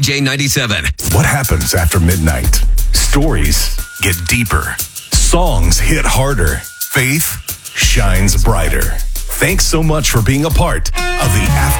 KJ97. What happens after midnight? Stories get deeper. Songs hit harder. Faith shines brighter. Thanks so much for being a part of the After